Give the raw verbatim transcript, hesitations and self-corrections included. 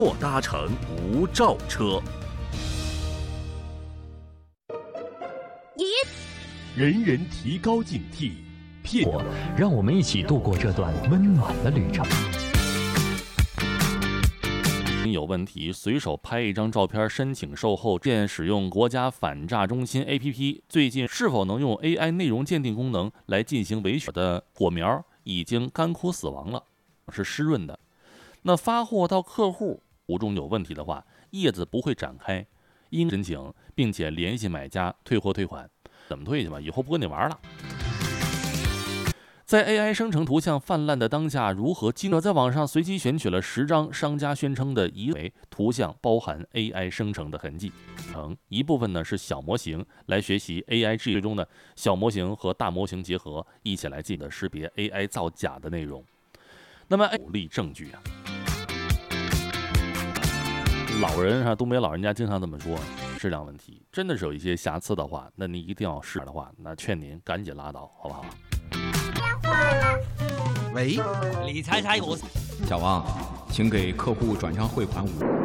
或搭乘无照车。 人人提高警惕，骗我，让我们一起度过这段温暖的旅程。 有问题，随手拍一张照片申请售后。现使用国家反诈中心 A P P， 最近是否能用 A I 内容鉴定功能来进行维权的果苗已经干枯死亡了，是湿润的。那发货到客户途中有问题的话，叶子不会展开，应申请，并且联系买家退货退款。怎么退去吧？以后不跟你玩了。在 A I 生成图像泛滥的当下，如何精准？在网上随机选取了十张商家宣称的疑为图像包含 A I 生成的痕迹，成一部分呢是小模型来学习 A I 智力中的小模型和大模型结合，一起来进行识别 A I 造假的内容。那么有力证据啊，老人啊，东北老人家经常这么说，质量问题真的是有一些瑕疵的话，那你一定要试的话，那劝您赶紧拉倒，好不好？ 喂， 你猜猜我。 小王，请给客户转账汇款五。